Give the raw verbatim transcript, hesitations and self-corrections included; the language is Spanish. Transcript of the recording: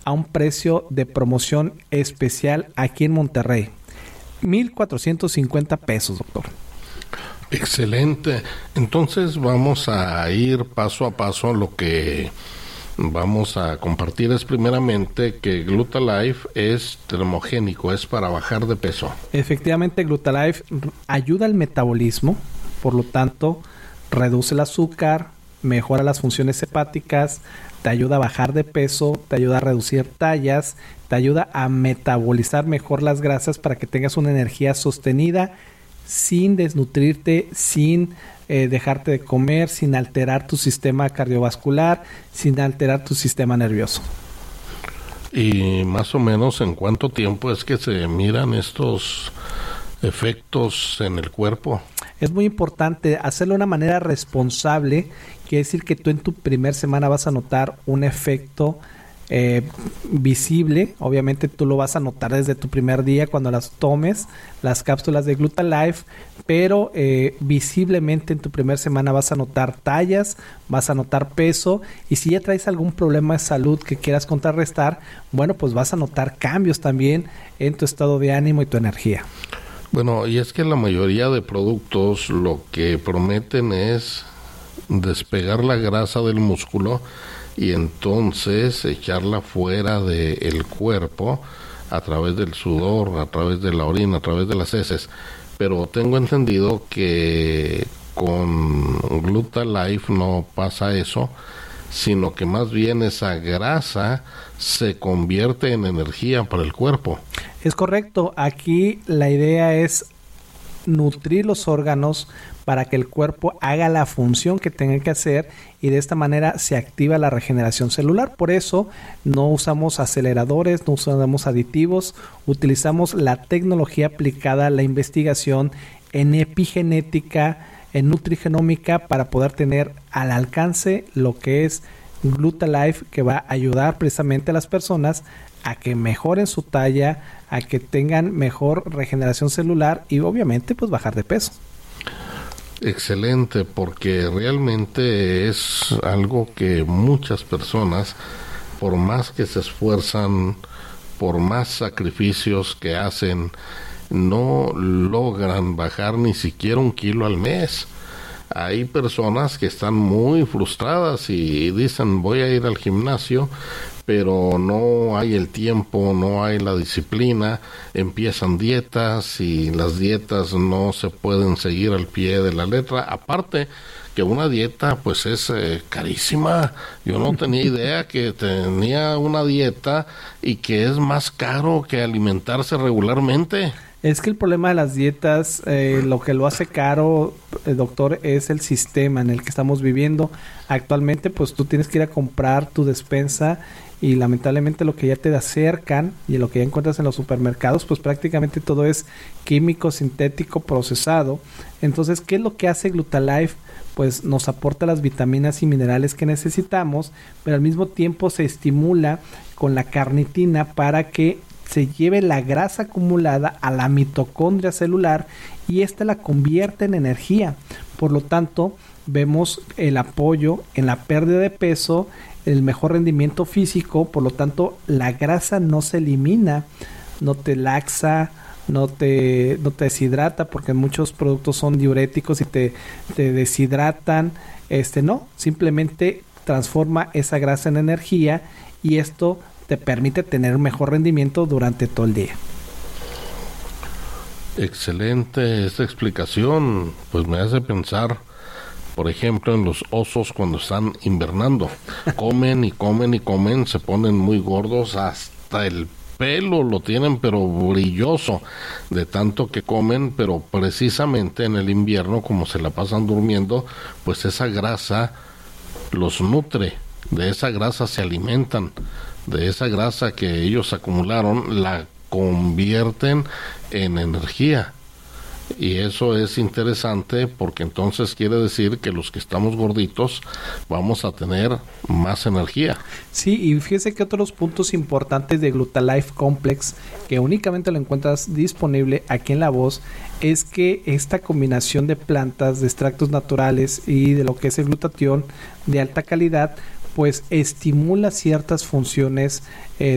a un precio de promoción especial aquí en Monterrey. mil cuatrocientos cincuenta pesos, doctor. Excelente. Entonces vamos a ir paso a paso. Lo que vamos a compartir es primeramente que Glutalife es termogénico, es para bajar de peso. Efectivamente, Glutalife ayuda al metabolismo, por lo tanto, reduce el azúcar, mejora las funciones hepáticas, te ayuda a bajar de peso, te ayuda a reducir tallas, te ayuda a metabolizar mejor las grasas para que tengas una energía sostenida sin desnutrirte, sin eh, dejarte de comer, sin alterar tu sistema cardiovascular, sin alterar tu sistema nervioso. ¿Y más o menos en cuánto tiempo es que se miran estos efectos en el cuerpo? Es muy importante hacerlo de una manera responsable. Quiere decir que tú en tu primer semana vas a notar un efecto eh, visible. Obviamente tú lo vas a notar desde tu primer día cuando las tomes, las cápsulas de Glutalife, pero eh, visiblemente en tu primer semana vas a notar tallas, vas a notar peso, y si ya traes algún problema de salud que quieras contrarrestar, bueno, pues vas a notar cambios también en tu estado de ánimo y tu energía. Bueno, y es que la mayoría de productos lo que prometen es despegar la grasa del músculo y entonces echarla fuera del cuerpo a través del sudor, a través de la orina, a través de las heces. Pero tengo entendido que con Glutalife no pasa eso, sino que más bien esa grasa se convierte en energía para el cuerpo. Es correcto. Aquí la idea es nutrir los órganos para que el cuerpo haga la función que tenga que hacer, y de esta manera se activa la regeneración celular. Por eso no usamos aceleradores, no usamos aditivos, utilizamos la tecnología aplicada a la investigación en epigenética, en nutrigenómica, para poder tener al alcance lo que es Glutalife, que va a ayudar precisamente a las personas a que mejoren su talla, a que tengan mejor regeneración celular y obviamente pues bajar de peso. Excelente, porque realmente es algo que muchas personas, por más que se esfuerzan, por más sacrificios que hacen, no logran bajar ni siquiera un kilo al mes. Hay personas que están muy frustradas y dicen voy a ir al gimnasio, pero no hay el tiempo, no hay la disciplina, empiezan dietas y las dietas no se pueden seguir al pie de la letra. Aparte que una dieta pues es eh, carísima. Yo no tenía idea que tenía una dieta y que es más caro que alimentarse regularmente. Es que el problema de las dietas, eh, lo que lo hace caro, eh, doctor, es el sistema en el que estamos viviendo. Actualmente, pues tú tienes que ir a comprar tu despensa y lamentablemente lo que ya te acercan y lo que ya encuentras en los supermercados, pues prácticamente todo es químico, sintético, procesado. Entonces, ¿qué es lo que hace Glutalife? Pues nos aporta las vitaminas y minerales que necesitamos, pero al mismo tiempo se estimula con la carnitina para que se lleve la grasa acumulada a la mitocondria celular y ésta la convierte en energía. Por lo tanto, vemos el apoyo en la pérdida de peso, el mejor rendimiento físico. Por lo tanto, la grasa no se elimina, no te laxa, no te, no te deshidrata, porque muchos productos son diuréticos y te, te deshidratan. Este no, simplemente transforma esa grasa en energía y esto te permite tener un mejor rendimiento durante todo el día. Excelente esta explicación, pues me hace pensar, por ejemplo, en los osos cuando están invernando. Comen y comen y comen, se ponen muy gordos, hasta el pelo lo tienen pero brilloso de tanto que comen, pero precisamente en el invierno, como se la pasan durmiendo, pues esa grasa los nutre, de esa grasa se alimentan. De esa grasa que ellos acumularon la convierten en energía, y eso es interesante porque entonces quiere decir que los que estamos gorditos vamos a tener más energía. Sí, y fíjese que otros puntos importantes de Glutalife Complex, que únicamente lo encuentras disponible aquí en La Voz, es que esta combinación de plantas, de extractos naturales y de lo que es el glutatión de alta calidad, pues estimula ciertas funciones eh,